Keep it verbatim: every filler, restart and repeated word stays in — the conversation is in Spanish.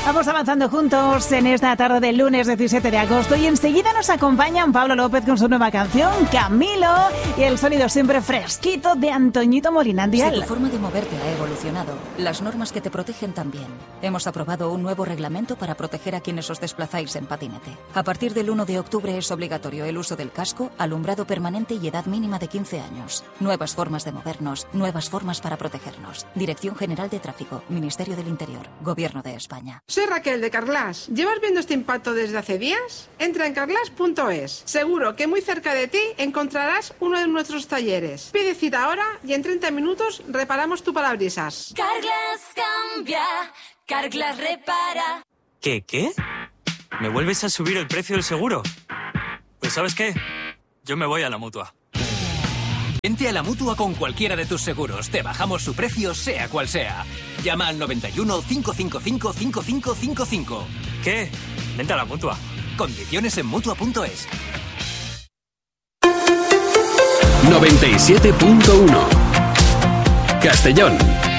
Vamos avanzando juntos en esta tarde del lunes diecisiete de agosto y enseguida nos acompañan Pablo López con su nueva canción, Camilo, y el sonido siempre fresquito de Antoñito Molinandial. Si tu forma de moverte ha evolucionado, las normas que te protegen también. Hemos aprobado un nuevo reglamento para proteger a quienes os desplazáis en patinete. A partir del uno de octubre es obligatorio el uso del casco, alumbrado permanente y edad mínima de quince años. Nuevas formas de movernos, nuevas formas para protegernos. Dirección General de Tráfico, Ministerio del Interior, Gobierno de España. Soy Raquel de Carglass. ¿Llevas viendo este impacto desde hace días? Entra en carglass punto es. Seguro que muy cerca de ti encontrarás uno de nuestros talleres. Pide cita ahora y en treinta minutos reparamos tu parabrisas. Carglass cambia, Carglass repara. ¿Qué, qué? ¿Me vuelves a subir el precio del seguro? Pues ¿sabes qué? Yo me voy a la Mutua. Vente a la Mutua con cualquiera de tus seguros. Te bajamos su precio, sea cual sea. Llama al noventa y uno, cinco cinco cinco, cinco cinco cinco cinco. ¿Qué? Vente a la Mutua. Condiciones en Mutua punto es. noventa y siete punto uno Castellón.